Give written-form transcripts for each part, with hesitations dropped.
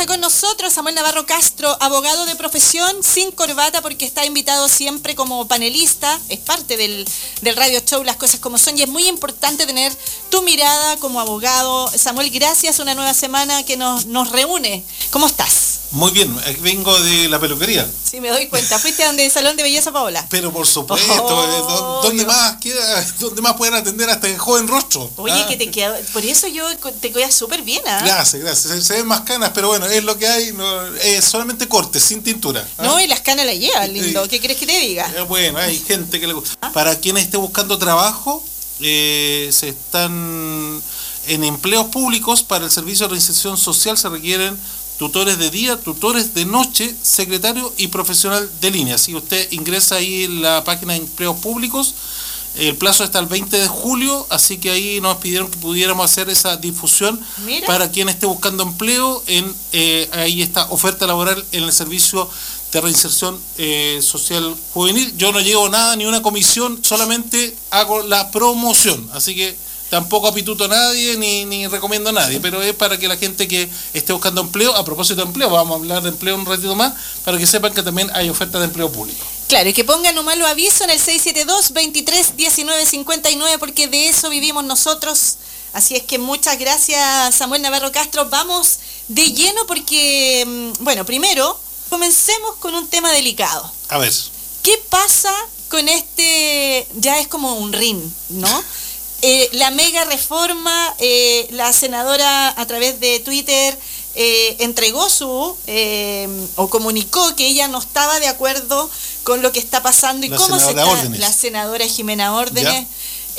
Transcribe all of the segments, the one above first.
está con nosotros Samuel Navarro Castro, abogado de profesión, sin corbata, porque está invitado siempre como panelista, es parte del radio show Las Cosas Como Son, y es muy importante tener tu mirada como abogado. Samuel, gracias, una nueva semana que nos reúne. ¿Cómo estás? Muy bien, vengo de la peluquería. Sí, me doy cuenta. ¿Fuiste a donde el Salón de Belleza Paola? Pero por supuesto, ¿dónde más pueden atender hasta el joven rostro? Oye, que te queda, por eso te quedas súper bien, ¿ah? Gracias. Se ven más canas, pero bueno, es lo que hay, es solamente corte, sin tintura. No, y las canas las llevan, lindo. ¿Qué quieres que te diga? Bueno, hay gente que le gusta. Para quien esté buscando trabajo, se están en empleos públicos para el servicio de reinserción social, se requieren tutores de día, tutores de noche, secretario y profesional de línea. Si usted ingresa ahí en la página de empleos públicos, el plazo está el 20 de julio, así que ahí nos pidieron que pudiéramos hacer esa difusión. Mira. Para quien esté buscando empleo, ahí está oferta laboral en el servicio de reinserción social juvenil. Yo no llevo nada, ni una comisión, solamente hago la promoción, así que tampoco apituto a nadie ni recomiendo a nadie, pero es para que la gente que esté buscando empleo, a propósito de empleo, vamos a hablar de empleo un ratito más, para que sepan que también hay oferta de empleo público. Claro, y que pongan nomás los avisos en el 672-23-1959, porque de eso vivimos nosotros. Así es que muchas gracias, Samuel Navarro Castro. Vamos de lleno porque, bueno, primero, comencemos con un tema delicado. A ver. ¿Qué pasa con ya es como un ring, ¿no? La mega reforma, la senadora a través de Twitter entregó o comunicó que ella no estaba de acuerdo con lo que está pasando y cómo se está. La senadora Jimena Órdenes.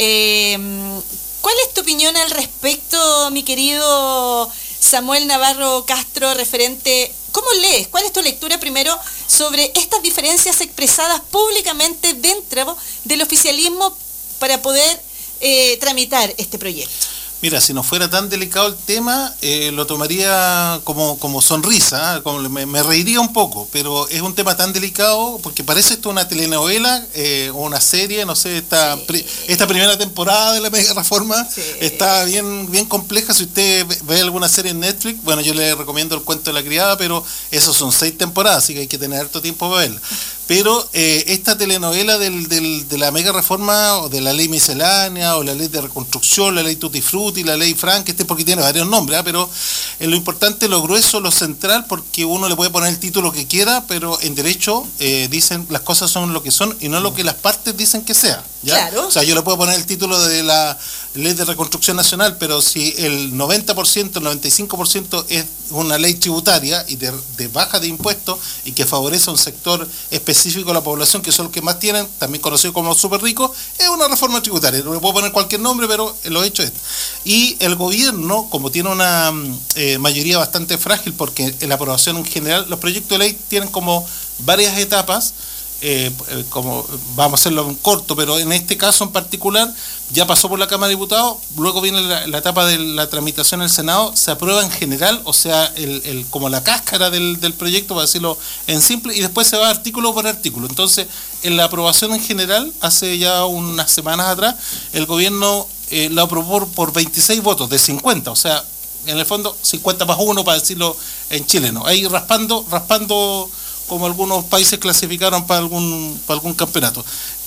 ¿Cuál es tu opinión al respecto, mi querido Samuel Navarro Castro, referente? ¿Cómo lees? ¿Cuál es tu lectura primero sobre estas diferencias expresadas públicamente dentro del oficialismo para poder tramitar este proyecto? Mira, si no fuera tan delicado el tema, lo tomaría como sonrisa, me reiría un poco, pero es un tema tan delicado porque parece esto una telenovela o una serie, no sé, esta primera temporada de la mega reforma está bien compleja. Si usted ve alguna serie en Netflix, bueno, yo le recomiendo El Cuento de la Criada, pero esos son 6 temporadas, así que hay que tener harto tiempo para verla. Pero esta telenovela de la mega reforma, o de la ley miscelánea, o la ley de reconstrucción, la ley Tutti Frutti, la ley Frank, porque tiene varios nombres, pero lo importante, lo grueso, lo central, porque uno le puede poner el título que quiera, pero en derecho dicen las cosas son lo que son y no lo que las partes dicen que sea, ¿ya? Claro. O sea, yo le puedo poner el título de la ley de reconstrucción nacional, pero si el 90%, el 95% es una ley tributaria y de baja de impuestos y que favorece a un sector específico de la población, que son los que más tienen, también conocidos como los súper ricos, es una reforma tributaria. No le puedo poner cualquier nombre, pero lo he hecho esto. Y el gobierno, como tiene una mayoría bastante frágil, porque en la aprobación en general, los proyectos de ley tienen como varias etapas, como vamos a hacerlo en corto, pero en este caso en particular ya pasó por la Cámara de Diputados, luego viene la etapa de la tramitación en el Senado, se aprueba en general, o sea, como la cáscara del proyecto, para decirlo en simple, y después se va artículo por artículo. Entonces, en la aprobación en general, hace ya unas semanas atrás, el gobierno la aprobó por 26 votos de 50, o sea, en el fondo 50 más 1, para decirlo en chileno, ahí raspando como algunos países clasificaron para algún campeonato.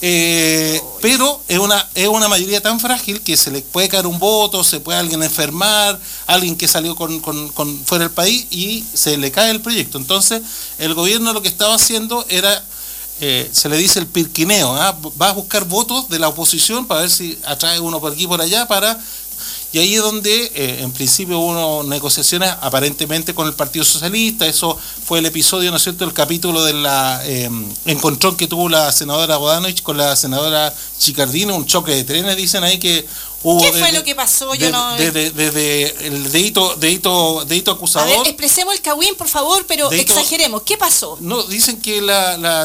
Pero es una mayoría tan frágil que se le puede caer un voto, se puede alguien enfermar, alguien que salió con fuera del país y se le cae el proyecto. Entonces, el gobierno lo que estaba haciendo era, se le dice el pirquineo, va a buscar votos de la oposición para ver si atrae uno por aquí y por allá y ahí es donde en principio hubo negociaciones aparentemente con el Partido Socialista. Eso fue el episodio, ¿no es cierto?, el capítulo de la encontrón que tuvo la senadora Bodanovich con la senadora Chicardini, un choque de trenes, dicen ahí que hubo. ¿Qué fue lo que pasó? Desde el dedito acusador. A ver, expresemos el cagüín, por favor, pero exageremos. ¿Qué pasó? No, dicen que la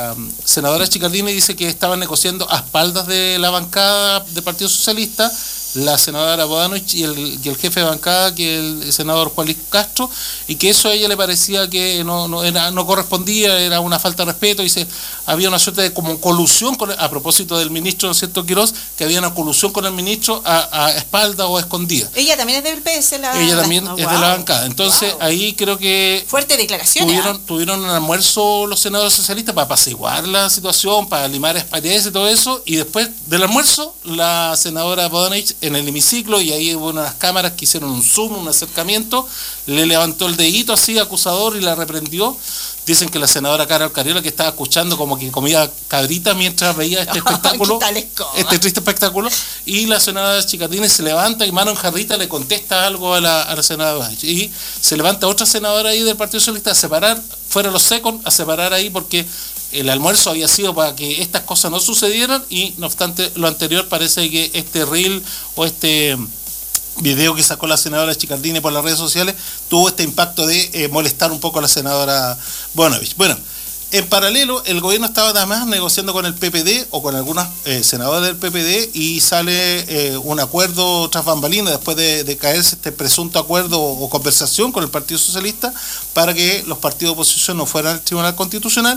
senadora Chicardini dice que estaban negociando a espaldas de la bancada del Partido Socialista, la senadora Bodanovich y el jefe de bancada, que es el senador Juan Luis Castro, y que eso a ella le parecía que no correspondía, era una falta de respeto, y había una suerte de como colusión a propósito del ministro, ¿no es cierto?, Quirós, que había una colusión con el ministro a espalda o a escondida. Ella también es del PS, ella también es de la bancada. Entonces ahí creo que fuerte declaración. Tuvieron un almuerzo los senadores socialistas para apaciguar la situación, para limar asperezas y todo eso, y después del almuerzo la senadora Bodanovich en el hemiciclo, y ahí hubo unas cámaras que hicieron un zoom, un acercamiento, le levantó el dedito así acusador y la reprendió. Dicen que la senadora Carol Cariola, que estaba escuchando como que comía cabrita mientras veía este espectáculo, este triste espectáculo, y la senadora Chicatini se levanta y mano en jarrita le contesta algo a la senadora Bodanovich, y se levanta otra senadora ahí del Partido Socialista a separar, fuera los secos, a separar ahí, porque el almuerzo había sido para que estas cosas no sucedieran, y no obstante lo anterior, parece que este reel o este video que sacó la senadora Chicardini por las redes sociales tuvo este impacto de molestar un poco a la senadora Bodanovich. Bueno, en paralelo el gobierno estaba además negociando con el PPD o con algunas senadoras del PPD, y sale un acuerdo tras bambalinas después de caerse este presunto acuerdo o conversación con el Partido Socialista para que los partidos de oposición no fueran al Tribunal Constitucional.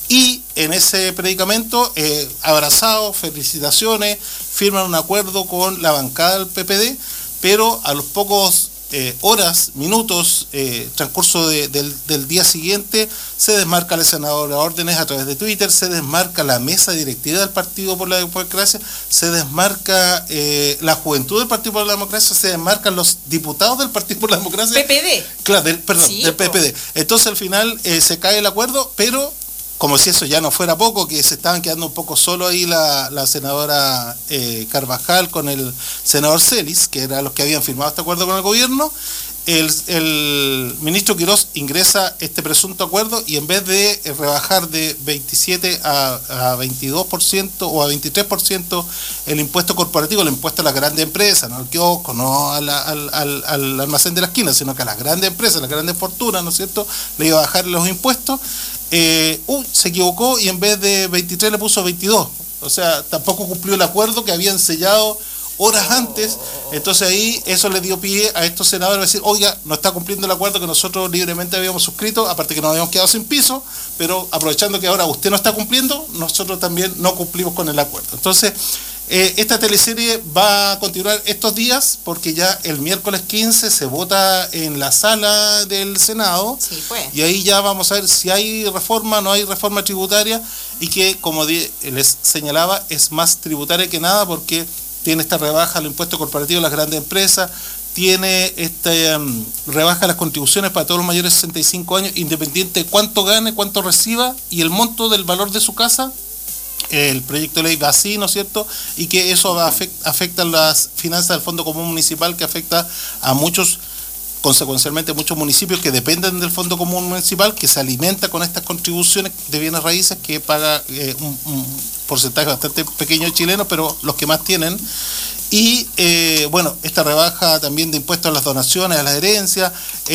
Y en ese predicamento, abrazados, felicitaciones, firman un acuerdo con la bancada del PPD, pero a los pocos horas, minutos, transcurso del día siguiente, se desmarca la senadora Órdenes a través de Twitter, se desmarca la mesa directiva del Partido por la Democracia, se desmarca la juventud del Partido por la Democracia, se desmarcan los diputados del Partido por la Democracia. PPD. Claro, del PPD. Entonces al final se cae el acuerdo, pero como si eso ya no fuera poco, que se estaban quedando un poco solo ahí la senadora Carvajal con el senador Celis, que eran los que habían firmado este acuerdo con el gobierno. El ministro Quirós ingresa este presunto acuerdo, y en vez de rebajar de 27 a 22% o a 23% el impuesto corporativo, el impuesto a las grandes empresas, no al kiosco, no al almacén de la esquina, sino que a las grandes empresas, las grandes fortunas, ¿no es cierto?, le iba a bajar los impuestos. Se equivocó y en vez de 23 le puso 22. O sea, tampoco cumplió el acuerdo que habían sellado horas antes. Entonces ahí eso le dio pie a estos senadores a decir, oiga, no está cumpliendo el acuerdo que nosotros libremente habíamos suscrito, aparte que nos habíamos quedado sin piso, pero aprovechando que ahora usted no está cumpliendo, nosotros también no cumplimos con el acuerdo. Entonces esta teleserie va a continuar estos días, porque ya el miércoles 15 se vota en la sala del Senado. Sí, pues. Y ahí ya vamos a ver si hay reforma, no hay reforma tributaria, y que, como les señalaba, es más tributaria que nada, porque tiene esta rebaja al impuesto corporativo de las grandes empresas, tiene esta rebaja las contribuciones para todos los mayores de 65 años, independiente de cuánto gane, cuánto reciba y el monto del valor de su casa. El proyecto de ley va así, ¿no es cierto? Y que eso afecta las finanzas del Fondo Común Municipal, que afecta a consecuencialmente muchos municipios que dependen del Fondo Común Municipal, que se alimenta con estas contribuciones de bienes raíces que paga un porcentaje bastante pequeño de chilenos, pero los que más tienen. Y bueno, esta rebaja también de impuestos a las donaciones, a las herencias,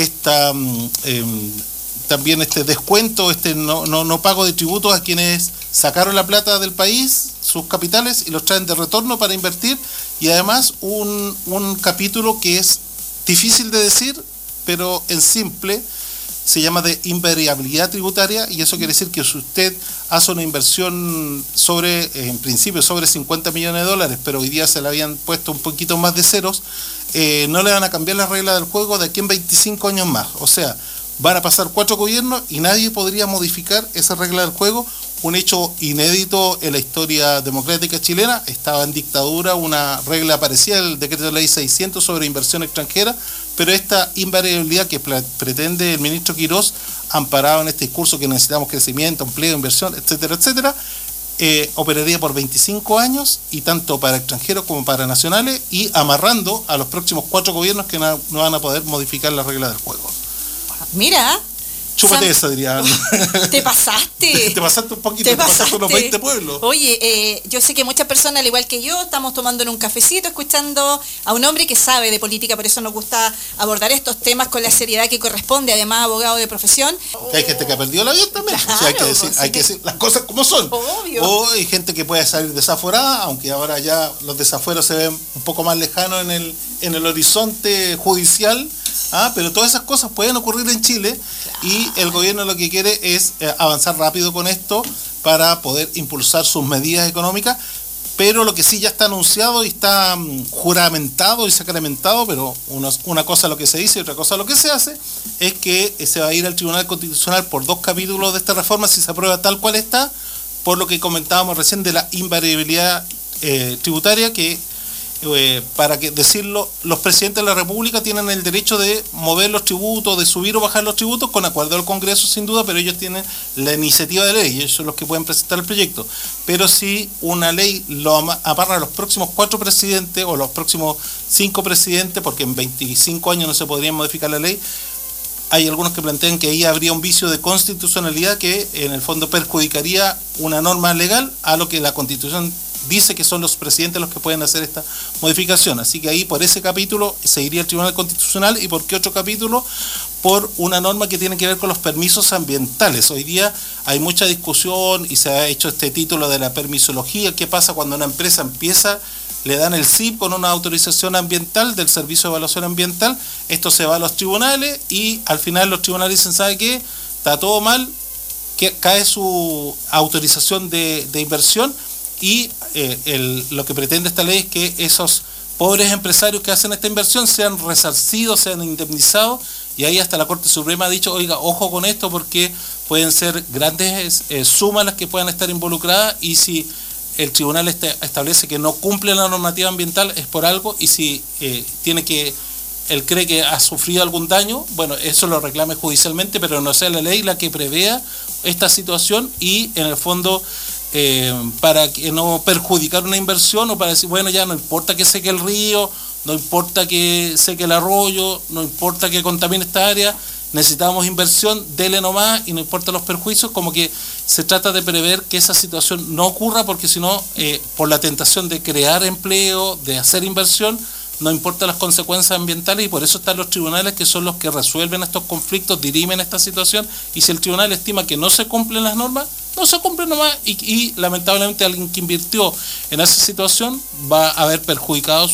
también este descuento, no pago de tributos a quienes sacaron la plata del país, sus capitales, y los traen de retorno para invertir, y además un capítulo que es difícil de decir, pero en simple, se llama de invariabilidad tributaria, y eso quiere decir que si usted hace una inversión en principio sobre 50 millones de dólares, pero hoy día se le habían puesto un poquito más de ceros, no le van a cambiar las reglas del juego de aquí en 25 años más. O sea, van a pasar 4 gobiernos y nadie podría modificar esa regla del juego. Un hecho inédito en la historia democrática chilena. Estaba en dictadura una regla parecida al decreto de ley 600 sobre inversión extranjera, pero esta invariabilidad que pretende el ministro Quirós, amparado en este discurso que necesitamos crecimiento, empleo, inversión, etcétera, etcétera, operaría por 25 años, y tanto para extranjeros como para nacionales, y amarrando a los próximos 4 gobiernos que no van a poder modificar la regla del juego. Mira, Chúpate esa, dirían. Te pasaste. Te pasaste un poquito, te pasaste unos 20 pueblos. Oye, yo sé que muchas personas, al igual que yo, estamos tomando en un cafecito, escuchando a un hombre que sabe de política, por eso nos gusta abordar estos temas con la seriedad que corresponde, además abogado de profesión. Que hay gente que ha perdido la vida también. Claro, o sea, hay que decir las cosas como son. Obvio. O hay gente que puede salir desaforada, aunque ahora ya los desafueros se ven un poco más lejanos en el horizonte judicial. Pero todas esas cosas pueden ocurrir en Chile, claro. Y el gobierno lo que quiere es avanzar rápido con esto para poder impulsar sus medidas económicas, pero lo que sí ya está anunciado y está juramentado y sacramentado, pero una cosa lo que se dice y otra cosa lo que se hace, es que se va a ir al Tribunal Constitucional por 2 capítulos de esta reforma si se aprueba tal cual está, por lo que comentábamos recién de la invariabilidad tributaria, que para que decirlo, los presidentes de la República tienen el derecho de mover los tributos, de subir o bajar los tributos con acuerdo al Congreso sin duda, pero ellos tienen la iniciativa de ley y ellos son los que pueden presentar el proyecto. Pero si una ley lo amarra a los próximos 4 presidentes o los próximos 5 presidentes, porque en 25 años no se podría modificar la ley, hay algunos que plantean que ahí habría un vicio de constitucionalidad que en el fondo perjudicaría una norma legal a lo que la Constitución dice que son los presidentes los que pueden hacer esta modificación. Así que ahí por ese capítulo se iría al Tribunal Constitucional. ¿Y por qué otro capítulo? Por una norma que tiene que ver con los permisos ambientales. Hoy día hay mucha discusión y se ha hecho este título de la permisología. ¿Qué pasa cuando una empresa empieza, le dan el SIP con una autorización ambiental del Servicio de Evaluación Ambiental? Esto se va a los tribunales y al final los tribunales dicen, ¿sabe qué? Está todo mal, que cae su autorización de inversión. Y lo que pretende esta ley es que esos pobres empresarios que hacen esta inversión sean resarcidos, sean indemnizados, y ahí hasta la Corte Suprema ha dicho, oiga, ojo con esto porque pueden ser grandes sumas las que puedan estar involucradas, y si el tribunal establece que no cumple la normativa ambiental es por algo, y si él cree que ha sufrido algún daño, bueno, eso lo reclame judicialmente, pero no sea la ley la que prevea esta situación y en el fondo para que no perjudicar una inversión o para decir, bueno, ya no importa que seque el río, no importa que seque el arroyo, no importa que contamine esta área, necesitamos inversión, dele nomás y no importa los perjuicios, como que se trata de prever que esa situación no ocurra porque si no, por la tentación de crear empleo, de hacer inversión, no importa las consecuencias ambientales y por eso están los tribunales que son los que resuelven estos conflictos, dirimen esta situación y si el tribunal estima que no se cumplen las normas, no se cumplen nomás y lamentablemente alguien que invirtió en esa situación va a haber perjudicado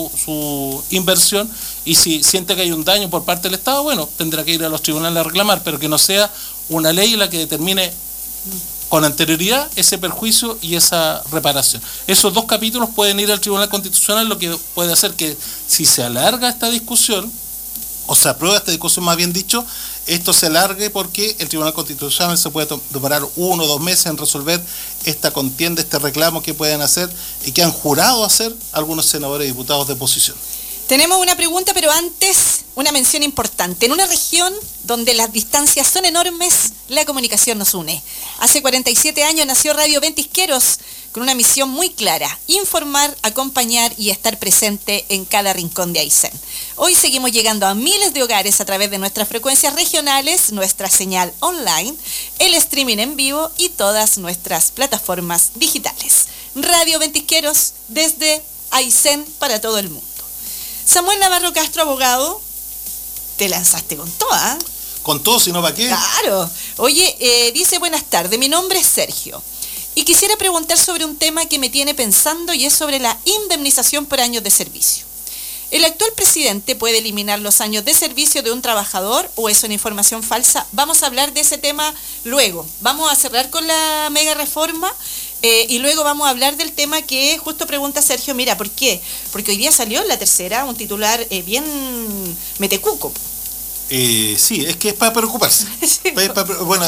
su inversión y si siente que hay un daño por parte del Estado, bueno, tendrá que ir a los tribunales a reclamar, pero que no sea una ley la que determine con anterioridad ese perjuicio y esa reparación. Esos 2 capítulos pueden ir al Tribunal Constitucional, lo que puede hacer que si se alarga esta discusión, o se aprueba esta discusión más bien dicho, esto se alargue porque el Tribunal Constitucional se puede demorar 1 o 2 meses en resolver esta contienda, este reclamo que pueden hacer y que han jurado hacer algunos senadores y diputados de oposición. Tenemos una pregunta, pero antes una mención importante. En una región donde las distancias son enormes, la comunicación nos une. Hace 47 años nació Radio Ventisqueros con una misión muy clara: informar, acompañar y estar presente en cada rincón de Aysén. Hoy seguimos llegando a miles de hogares a través de nuestras frecuencias regionales, nuestra señal online, el streaming en vivo y todas nuestras plataformas digitales. Radio Ventisqueros desde Aysén para todo el mundo. Samuel Navarro Castro, abogado, te lanzaste con toda. Con todo, si no, ¿para qué? Claro. Oye, dice, buenas tardes, mi nombre es Sergio. Y quisiera preguntar sobre un tema que me tiene pensando y es sobre la indemnización por años de servicio. ¿El actual presidente puede eliminar los años de servicio de un trabajador o es una información falsa? Vamos a hablar de ese tema luego. Vamos a cerrar con la mega reforma. Y luego vamos a hablar del tema que justo pregunta Sergio, mira, ¿por qué? Porque hoy día salió en La Tercera un titular bien metecuco. Sí, es que es para preocuparse. Sí. Bueno,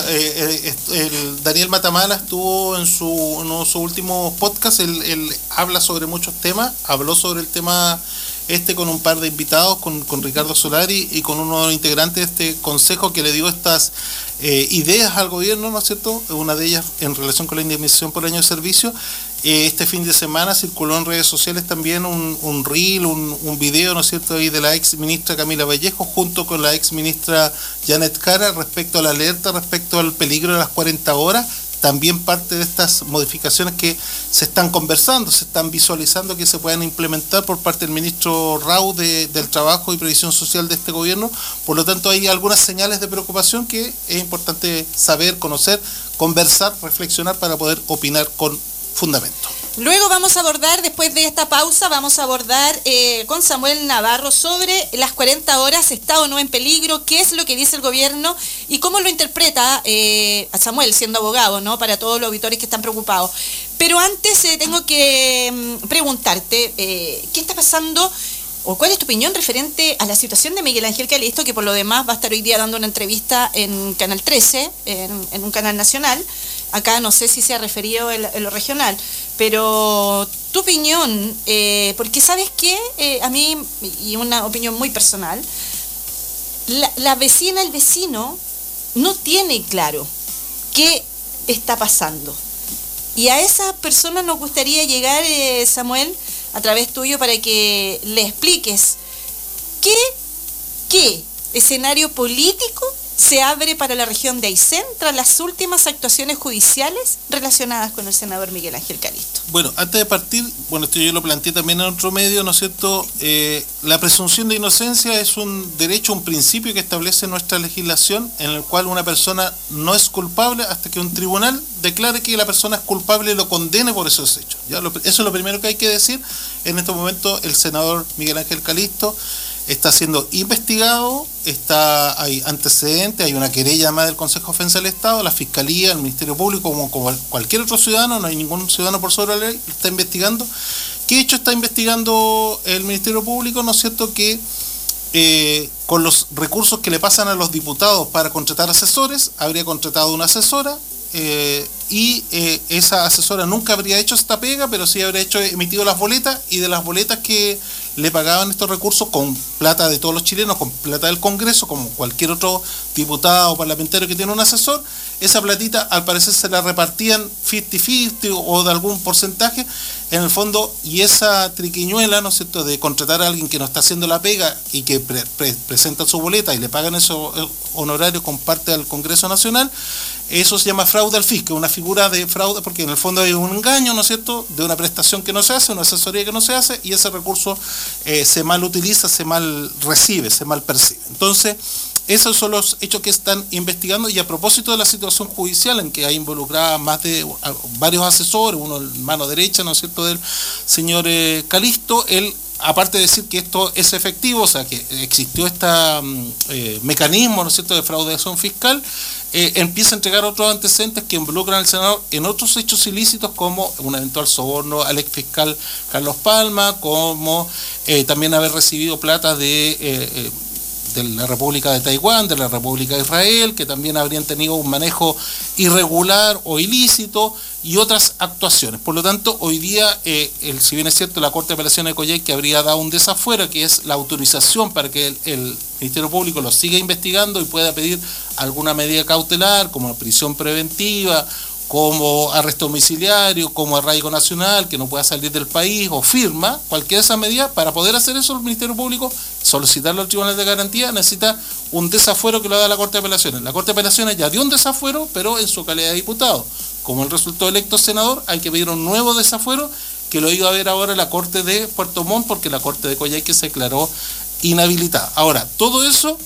el Daniel Matamala estuvo en uno de sus últimos podcasts, él habla sobre muchos temas, habló sobre el tema con un par de invitados, con Ricardo Solari y con uno de los integrantes de este consejo que le dio estas ideas al gobierno, ¿no es cierto? Una de ellas en relación con la indemnización por año de servicio. Este fin de semana circuló en redes sociales también un reel, un video, ¿no es cierto?, ahí de la ex ministra Camila Vallejo junto con la ex ministra Janet Jara respecto a la alerta, respecto al peligro de las 40 horas. También parte de estas modificaciones que se están conversando, se están visualizando que se puedan implementar por parte del ministro Rau del Trabajo y Previsión Social de este gobierno. Por lo tanto, hay algunas señales de preocupación que es importante saber, conocer, conversar, reflexionar para poder opinar con fundamento. Luego vamos a abordar, después de esta pausa, vamos a abordar con Samuel Navarro sobre las 40 horas, está o no en peligro, qué es lo que dice el gobierno y cómo lo interpreta a Samuel, siendo abogado, ¿no? Para todos los auditores que están preocupados. Pero antes tengo que preguntarte, ¿qué está pasando o cuál es tu opinión referente a la situación de Miguel Ángel Calisto, que por lo demás va a estar hoy día dando una entrevista en Canal 13, en un canal nacional? Acá no sé si se ha referido en lo regional, pero tu opinión, porque sabes que a mí, y una opinión muy personal, la vecina, el vecino, no tiene claro qué está pasando. Y a esas personas nos gustaría llegar, Samuel, a través tuyo, para que le expliques qué escenario político se abre para la región de Aysén tras las últimas actuaciones judiciales relacionadas con el senador Miguel Ángel Calisto. Bueno, antes de partir, esto yo lo planteé también en otro medio, ¿no es cierto? La presunción de inocencia es un derecho, un principio que establece nuestra legislación, en el cual una persona no es culpable hasta que un tribunal declare que la persona es culpable y lo condene por esos hechos. ¿Ya? Eso es lo primero que hay que decir. En este momento el senador Miguel Ángel Calisto está siendo investigado, hay antecedentes, hay una querella más del Consejo de Defensa del Estado, la Fiscalía, el Ministerio Público, como cualquier otro ciudadano, no hay ningún ciudadano por sobre la ley, está investigando. ¿Qué hecho está investigando el Ministerio Público? ¿No es cierto? Que con los recursos que le pasan a los diputados para contratar asesores, habría contratado una asesora, y esa asesora nunca habría hecho esta pega, pero sí habría emitido las boletas, y de las boletas que le pagaban estos recursos con plata de todos los chilenos, con plata del Congreso, como cualquier otro diputado o parlamentario que tiene un asesor, esa platita al parecer se la repartían 50-50 o de algún porcentaje en el fondo, y esa triquiñuela, ¿no es cierto?, de contratar a alguien que no está haciendo la pega y que presenta su boleta y le pagan esos honorarios con parte del Congreso Nacional, eso se llama fraude al fisco, una figura de fraude, porque en el fondo hay un engaño, ¿no es cierto?, de una prestación que no se hace, una asesoría que no se hace, y ese recurso se mal utiliza, se mal recibe, se mal percibe. Entonces, esos son los hechos que están investigando, y a propósito de la situación judicial en que hay involucrada más de varios asesores, uno en mano derecha, ¿no es cierto?, del señor Calisto, él, aparte de decir que esto es efectivo, o sea, que existió este mecanismo, ¿no es cierto?, de fraudación fiscal, empieza a entregar otros antecedentes que involucran al senador en otros hechos ilícitos, como un eventual soborno al exfiscal Carlos Palma, como también haber recibido plata de la República de Taiwán, de la República de Israel, que también habrían tenido un manejo irregular o ilícito, y otras actuaciones. Por lo tanto, hoy día, si bien es cierto, la Corte de Apelaciones de Coyhaique habría dado un desafuero, que es la autorización para que el Ministerio Público lo siga investigando y pueda pedir alguna medida cautelar, como prisión preventiva, como arresto domiciliario, como arraigo nacional, que no pueda salir del país, o firma, cualquiera de esas medidas. Para poder hacer eso, el Ministerio Público, solicitarlo al Tribunal de Garantía, necesita un desafuero que lo da la Corte de Apelaciones. La Corte de Apelaciones ya dio un desafuero, pero en su calidad de diputado. Como él resultó electo senador, hay que pedir un nuevo desafuero, que lo iba a ver ahora la Corte de Puerto Montt, porque la Corte de Coyhaique se declaró inhabilitada. Ahora, todo eso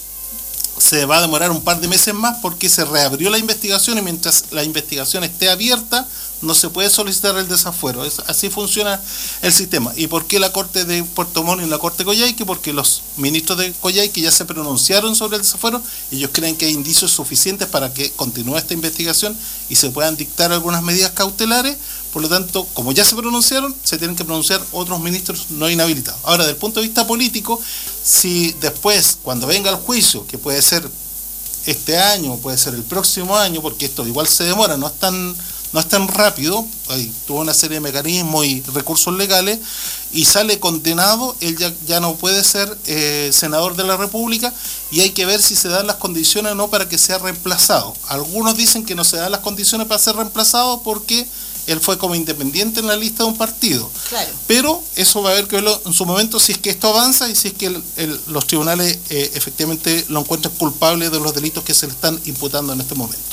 se va a demorar un par de meses más, porque se reabrió la investigación, y mientras la investigación esté abierta no se puede solicitar el desafuero. Así funciona el sistema. ¿Y por qué la Corte de Puerto Montt y la Corte de Coyhaique? Porque los ministros de Coyhaique ya se pronunciaron sobre el desafuero. Ellos creen que hay indicios suficientes para que continúe esta investigación y se puedan dictar algunas medidas cautelares. Por lo tanto, como ya se pronunciaron, se tienen que pronunciar otros ministros no inhabilitados. Ahora, desde el punto de vista político, si después, cuando venga el juicio, que puede ser este año, puede ser el próximo año, porque esto igual se demora, no es tan no es tan rápido, tuvo una serie de mecanismos y recursos legales, y sale condenado, él ya no puede ser senador de la República, y hay que ver si se dan las condiciones o no para que sea reemplazado. Algunos dicen que no se dan las condiciones para ser reemplazado porque él fue como independiente en la lista de un partido. Claro. Pero eso va a haber que verlo en su momento si es que esto avanza y si es que los tribunales efectivamente lo encuentran culpable de los delitos que se le están imputando en este momento.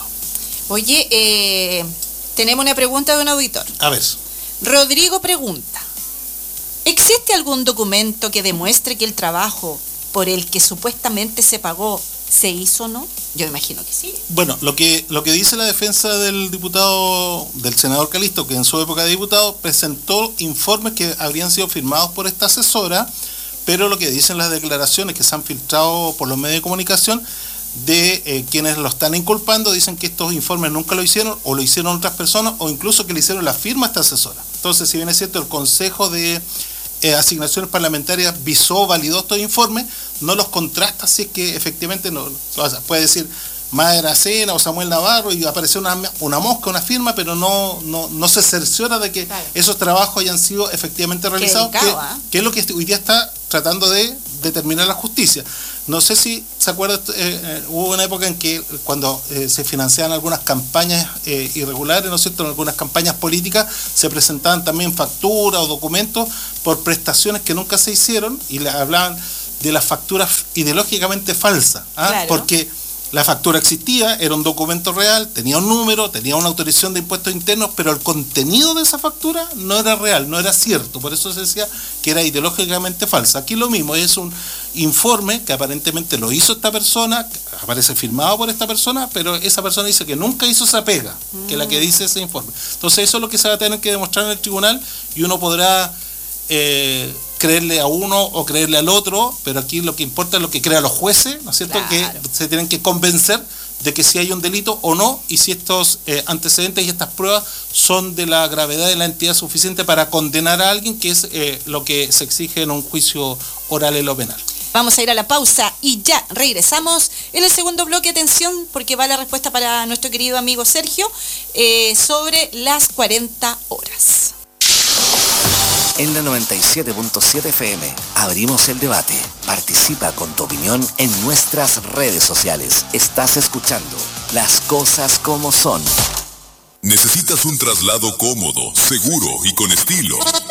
Oye, tenemos una pregunta de un auditor. A ver. Rodrigo pregunta: ¿existe algún documento que demuestre que el trabajo por el que supuestamente se pagó se hizo o no? Yo imagino que sí. Bueno, lo que dice la defensa del senador Calisto, que en su época de diputado presentó informes que habrían sido firmados por esta asesora, pero lo que dicen las declaraciones que se han filtrado por los medios de comunicación de quienes lo están inculpando, dicen que estos informes nunca lo hicieron, o lo hicieron otras personas, o incluso que le hicieron la firma a esta asesora. Entonces, si bien es cierto, el Consejo de Asignaciones Parlamentarias validó estos informes, no los contrasta si es que efectivamente no, o sea, puede decir Maya Aracena o Samuel Navarro y aparece una mosca, una firma, pero no se cerciora de que esos trabajos hayan sido efectivamente realizados, que es lo que hoy día está tratando de determinar la justicia. No sé si se acuerda, hubo una época en que cuando se financiaban algunas campañas irregulares, ¿no es cierto?, en algunas campañas políticas se presentaban también facturas o documentos por prestaciones que nunca se hicieron, y le hablaban de las facturas ideológicamente falsas, Claro. Porque la factura existía, era un documento real, tenía un número, tenía una autorización de impuestos internos, pero el contenido de esa factura no era real, no era cierto. Por eso se decía que era ideológicamente falsa. Aquí lo mismo, es un informe que aparentemente lo hizo esta persona, aparece firmado por esta persona, pero esa persona dice que nunca hizo esa pega, que es la que dice ese informe. Entonces eso es lo que se va a tener que demostrar en el tribunal, y uno podrá creerle a uno o creerle al otro, pero aquí lo que importa es lo que crean los jueces, ¿no es cierto?, Claro. que se tienen que convencer de que si hay un delito o no, y si estos antecedentes y estas pruebas son de la gravedad de la entidad suficiente para condenar a alguien, que es lo que se exige en un juicio oral en lo penal. Vamos a ir a la pausa y ya regresamos en el segundo bloque. Atención, porque va la respuesta para nuestro querido amigo Sergio sobre las 40 horas. En la 97.7 FM abrimos el debate. Participa con tu opinión en nuestras redes sociales. Estás escuchando Las Cosas Como Son. ¿Necesitas un traslado cómodo, seguro y con estilo?